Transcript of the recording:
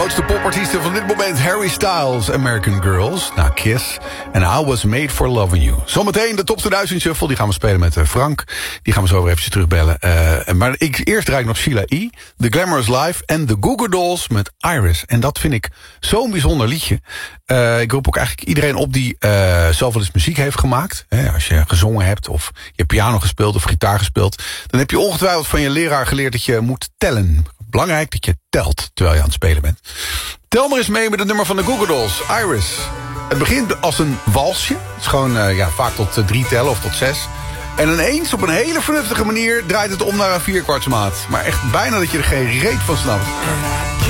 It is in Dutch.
grootste popartiesten van dit moment, Harry Styles, American Girls. Nou, Kiss. En I Was Made For Loving You. Zometeen de Top 2000 Shuffle, die gaan we spelen met Frank. Die gaan we zo weer eventjes terugbellen. Maar eerst draai ik nog Sheila E., The Glamorous Life en The Goo Goo Dolls met Iris. En dat vind ik zo'n bijzonder liedje. Ik roep ook eigenlijk iedereen op die zelf wel eens muziek heeft gemaakt. Als je gezongen hebt of je hebt piano gespeeld of gitaar gespeeld, dan heb je ongetwijfeld van je leraar geleerd dat je moet tellen. Belangrijk dat je telt terwijl je aan het spelen bent. Tel maar eens mee met het nummer van de Goo Goo Dolls, Iris. Het begint als een walsje. Het is gewoon vaak tot 3 tellen of tot 6. En ineens op een hele vernuftige manier draait het om naar een vierkwartsmaat. Maar echt bijna dat je er geen reet van snapt.